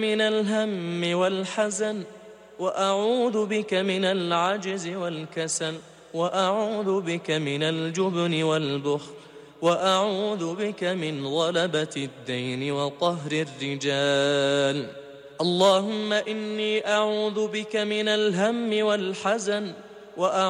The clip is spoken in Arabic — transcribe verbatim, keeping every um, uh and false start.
من الهم والحزن، وأعوذ بك من العجز والكسل، وأعوذ بك من الجبن والبخل، وأعوذ بك من غلبة الدين وقهر الرجال. اللهم إني أعوذ بك من الهم والحزن، وأعوذ